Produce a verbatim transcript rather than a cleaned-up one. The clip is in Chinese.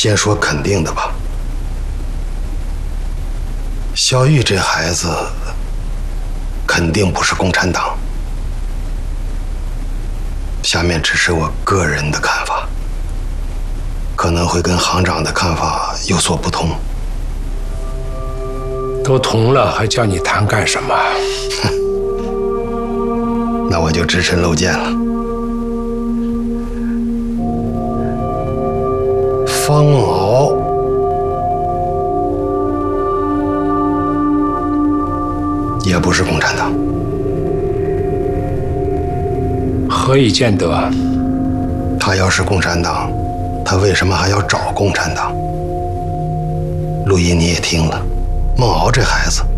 先说肯定的吧，小玉这孩子肯定不是共产党。下面只是我个人的看法，可能会跟行长的看法有所不同。 都同了，还叫你谈干什么？ 哼，那我就直陈漏见了。方梦敖也不是共产党。 何以见得？ 他要是共产党，他为什么还要找共产党？陆毅，你也听了，孟敖这孩子